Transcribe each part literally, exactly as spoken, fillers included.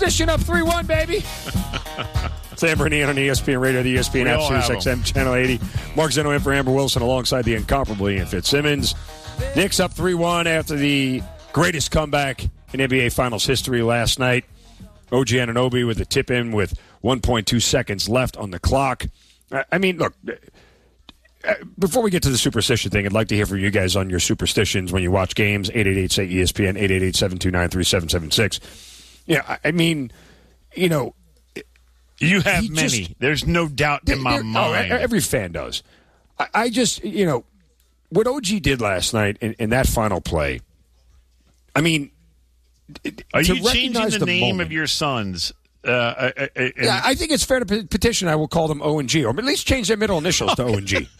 Dishing up three one, baby. Sam Bernini on E S P N Radio, the E S P N app, Sirius X M, Channel eighty. Mark Zeno in for Amber Wilson alongside the incomparable Ian Fitzsimmons. Knicks up three one after the greatest comeback in N B A Finals history last night. O G Anunoby with the tip-in with one point two seconds left on the clock. I mean, look, before we get to the superstition thing, I'd like to hear from you guys on your superstitions when you watch games. eight eight eight, say E S P N, eight eight eight, seven two nine, three seven seven six. Yeah, I mean, you know, you have he many. Just, There's no doubt in my mind. Oh, every fan does. I, I just, you know, what O G did last night in, in that final play, I mean, are you changing the, the name moment, of your sons? Uh, uh, uh, uh, yeah, I think it's fair to p- petition. I will call them O and G, or at least change their middle initials to O and G.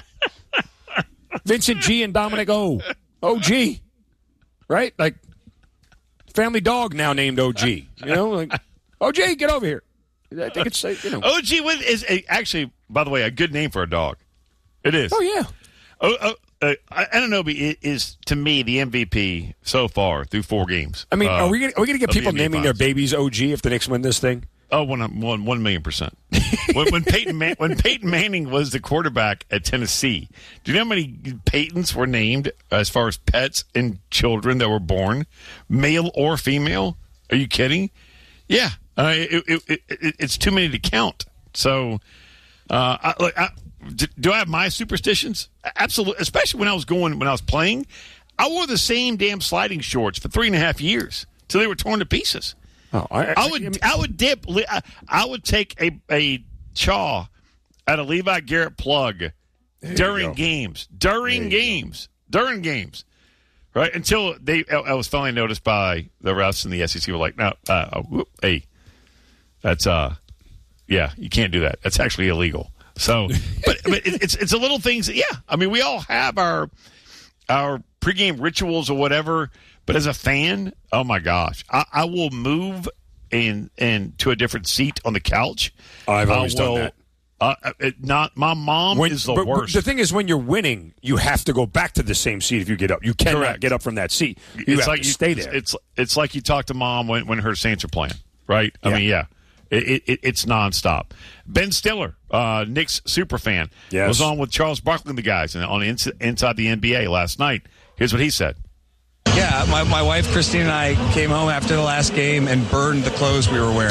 Vincent G and Dominic O. O G. Right? Like, family dog now named O G. You know, like, O G, get over here. I think it's, you know. O G is a, actually, by the way, a good name for a dog. It is. Oh, yeah. Oh, oh, uh, Anunoby is, to me, the M V P so far through four games. I mean, uh, are we going to get people naming their babies O G if the Knicks win this thing? Oh, one, one, one million percent. when, when, Peyton Man, when Peyton Manning was the quarterback at Tennessee, do you know how many Peytons were named as far as pets and children that were born, male or female? Are you kidding? Yeah. Uh, it, it, it, it, it's too many to count. So, uh, I, like, I, do I have my superstitions? Absolutely. Especially when I was going, when I was playing, I wore the same damn sliding shorts for three and a half years till they were torn to pieces. Oh, I, I, I would, I, mean, I would dip, I, I would take a a chaw at a Levi Garrett plug during games, during games, go. during games, right? Until they, I was finally noticed by the refs and the S E C were like, no, uh, whoop, hey, that's uh, yeah, you can't do that. That's actually illegal. So, but, but it's it's a little things. That, yeah, I mean, we all have our our pregame rituals or whatever. But as a fan, oh my gosh, I, I will move and and to a different seat on the couch. I've always will, done that. Uh, it, not my mom when, is the but, worst. The thing is, when you're winning, you have to go back to the same seat if you get up. You cannot Correct. get up from that seat. You it's have like to you, stay there. It's it's like you talk to mom when, when her Saints are playing, right? I yeah. mean, yeah, it, it, it's nonstop. Ben Stiller, uh, Knicks super fan, yes. was on with Charles Barkley and the guys on Inside the N B A last night. Here's what he said. Yeah, my, my wife, Christine, and I came home after the last game and burned the clothes we were wearing.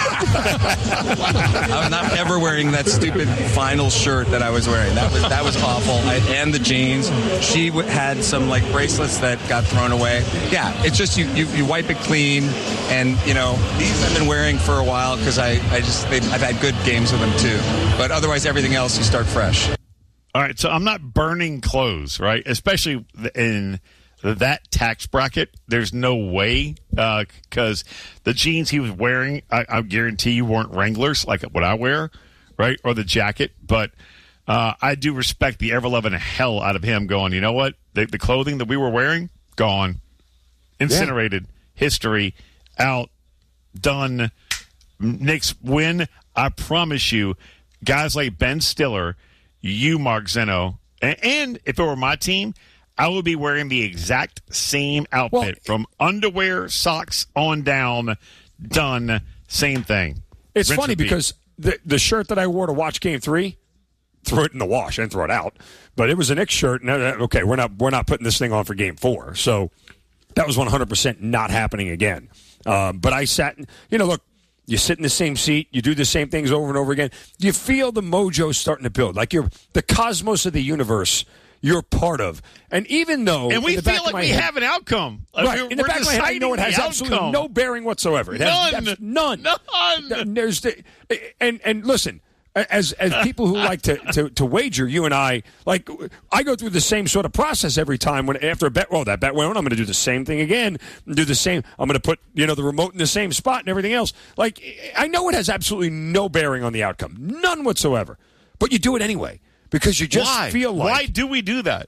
I'm not ever wearing that stupid final shirt that I was wearing. That was that was awful. I, and the jeans. She w- had some, like, bracelets that got thrown away. Yeah, it's just you, you, you wipe it clean. And, you know, these I've been wearing for a while because I, I just, I've had good games with them, too. But otherwise, everything else, you start fresh. All right, so I'm not burning clothes, right? Especially in that tax bracket, there's no way because uh, the jeans he was wearing, I, I guarantee you weren't Wranglers like what I wear, right? Or the jacket. But uh, I do respect the ever-loving hell out of him going, you know what? The, the clothing that we were wearing, gone. Incinerated. Yeah. History. Out. Done. Knicks win. I promise you, guys like Ben Stiller, you, Mark Zeno, and, and if it were my team, I would be wearing the exact same outfit well, from underwear, socks on down, done, same thing. It's Rinse funny repeat. because the the shirt that I wore to watch Game Three, threw it in the wash. I didn't throw it out, but it was a Knicks shirt. And okay, we're not we're not putting this thing on for Game Four, so that was one hundred percent not happening again. Um, but I sat, in, you know, look, you sit in the same seat, you do the same things over and over again. You feel the mojo starting to build, like you're the cosmos of the universe. You're part of. And even though... And we feel like we head, have an outcome. Like right. We're, in the back of my head, I know it has absolutely no bearing whatsoever. It none. Has none. None. There's the, and, and listen, as as people who like to, to, to wager, you and I, like, I go through the same sort of process every time when after a bet, well, that bet went on, I'm going to do the same thing again, do the same, I'm going to put, you know, the remote in the same spot and everything else. Like, I know it has absolutely no bearing on the outcome. None whatsoever. But you do it anyway. Because you just Why? feel like... Why do we do that?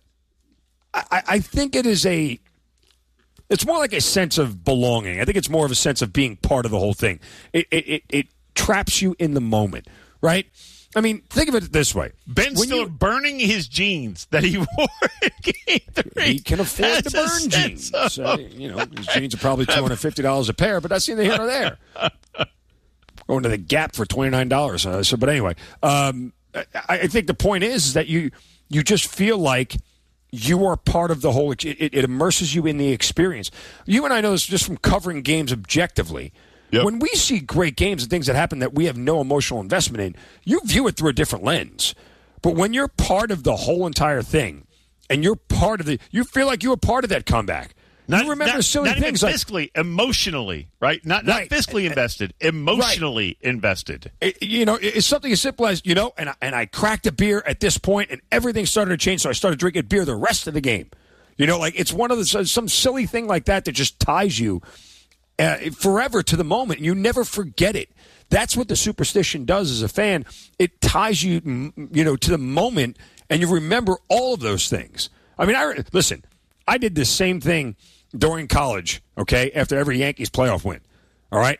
I, I think it is a... It's more like a sense of belonging. I think it's more of a sense of being part of the whole thing. It it, it, it traps you in the moment, right? I mean, think of it this way. Ben When Stiller you- burning his jeans that he wore in game three. He can afford That's to a burn sense jeans. of- So, you know, his jeans are probably two hundred fifty dollars a pair, but that's neither here nor there. Going to the Gap for twenty-nine dollars. Uh, so, but anyway, um, I, I think the point is, is that you you just feel like you are part of the whole. It, it, it immerses you in the experience. You and I know this just from covering games objectively. Yep. When we see great games and things that happen that we have no emotional investment in, you view it through a different lens. But when you're part of the whole entire thing, and you're part of the, you feel like you were part of that comeback. Not, you remember not, silly not things even like fiscally, emotionally, right? Not not Right. fiscally invested, emotionally right. invested. It, you know, it's something as simple as, you know, and I, and I cracked a beer at this point, and everything started to change, so I started drinking beer the rest of the game. You know, like it's one of the some silly thing like that that just ties you uh, forever to the moment. You never forget it. That's what the superstition does as a fan. It ties you, you know, to the moment, and you remember all of those things. I mean, I listen. I did the same thing during college, okay, after every Yankees playoff win, all right,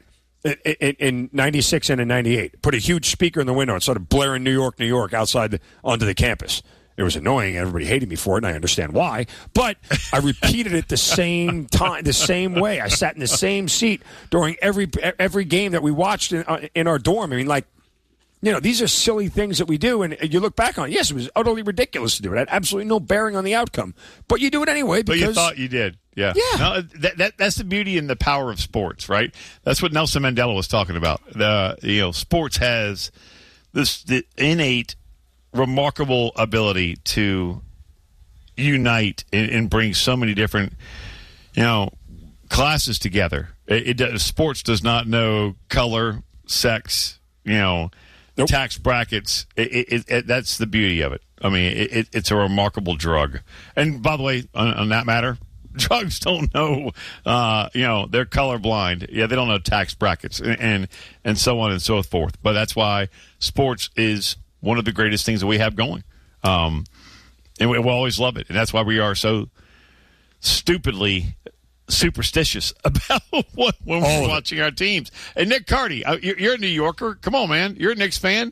in ninety-six and in ninety-eight. Put a huge speaker in the window and started blaring New York, New York outside the, onto the campus. It was annoying. Everybody hated me for it, and I understand why. But I repeated it the same time, the same way. I sat in the same seat during every every game that we watched in, uh, in our dorm. I mean, like, you know, these are silly things that we do, and you look back on it. Yes, it was utterly ridiculous to do it. It had absolutely no bearing on the outcome. But you do it anyway because... But you thought you did. Yeah. Yeah. No, that, that, that's the beauty and the power of sports, right? That's what Nelson Mandela was talking about. The you know, sports has this the innate, remarkable ability to unite and, and bring so many different, you know, classes together. It, it does, sports does not know color, sex, you know, nope. tax brackets. It, it, it, that's the beauty of it. I mean, it, it's a remarkable drug. And by the way, on, on that matter, drugs don't know, uh, you know, they're colorblind. Yeah, they don't know tax brackets and, and and so on and so forth. But that's why sports is one of the greatest things that we have going. Um, and we, we'll always love it. And that's why we are so stupidly superstitious about what when we're oh. watching our teams. And Nick Carty, you're a New Yorker. Come on, man. You're a Knicks fan.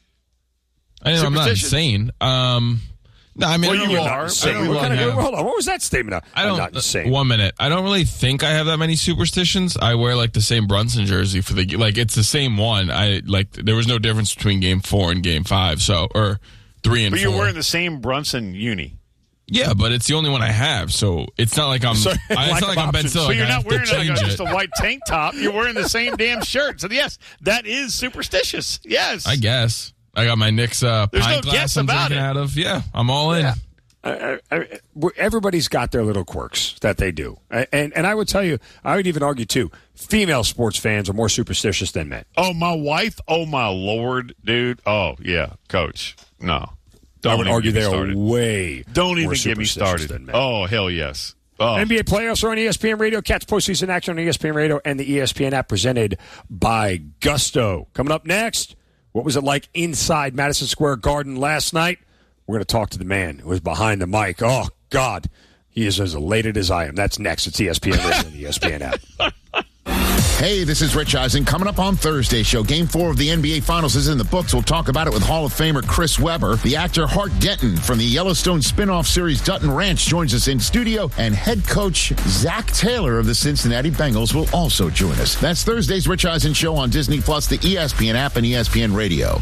I know, I'm not insane. Um, no, I mean, well, I you really, are. I really kind of, have, hold on. What was that statement? I don't. I'm not insane. One minute. I don't really think I have that many superstitions. I wear like the same Brunson jersey for the like. It's the same one. I like. There was no difference between game four and game five. So or three and. But four. you're wearing the same Brunson uni. Yeah, but it's the only one I have, so it's not like I'm. So, I, it's not like I'm Ben Stiller. So like you're I not wearing like a, it. just a white tank top. You're wearing the same damn shirt. So yes, that is superstitious. Yes, I guess I got my Knicks uh, There's pint no glass guess I'm about drinking it. out of. Yeah, I'm all in. Yeah. I, I, everybody's got their little quirks that they do, and and I would tell you, I would even argue too, female sports fans are more superstitious than men. Oh, my wife. Oh, my Lord, dude. Oh, yeah, Coach. No. Don't I would even argue get me they started. are way Don't more even get me superstitious started. than men. Oh, hell yes. Oh. N B A playoffs are on E S P N Radio. Catch postseason action on E S P N Radio and the E S P N app presented by Gusto. Coming up next, what was it like inside Madison Square Garden last night? We're going to talk to the man who was behind the mic. Oh, God. He is as elated as I am. That's next. It's E S P N Radio and the E S P N app. Hey, this is Rich Eisen. Coming up on Thursday's show, Game four of the N B A Finals is in the books. We'll talk about it with Hall of Famer Chris Webber. The actor Hart Denton from the Yellowstone spinoff series Dutton Ranch joins us in studio, and head coach Zach Taylor of the Cincinnati Bengals will also join us. That's Thursday's Rich Eisen show on Disney Plus, the E S P N app, and E S P N Radio.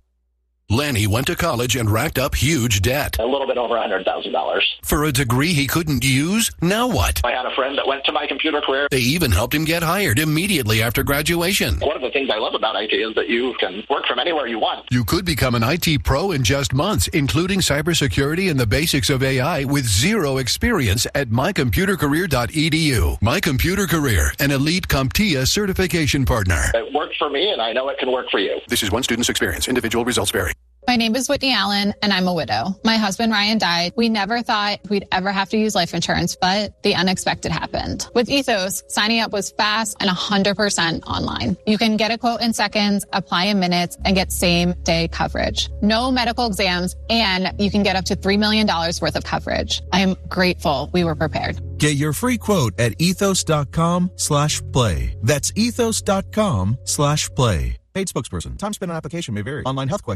Lanny went to college and racked up huge debt. A little bit over one hundred thousand dollars. For a degree he couldn't use? Now what? I had a friend that went to My Computer Career. They even helped him get hired immediately after graduation. One of the things I love about I T is that you can work from anywhere you want. You could become an I T pro in just months, including cybersecurity and the basics of A I with zero experience at my computer career dot e d u. My Computer Career, an elite CompTIA certification partner. It worked for me, and I know it can work for you. This is one student's experience. Individual results vary. My name is Whitney Allen, and I'm a widow. My husband, Ryan, died. We never thought we'd ever have to use life insurance, but the unexpected happened. With Ethos, signing up was fast and one hundred percent online. You can get a quote in seconds, apply in minutes, and get same-day coverage. No medical exams, and you can get up to three million dollars worth of coverage. I am grateful we were prepared. Get your free quote at ethos.com slash play. That's ethos.com slash play. Paid spokesperson. Time spent on application may vary. Online health questions.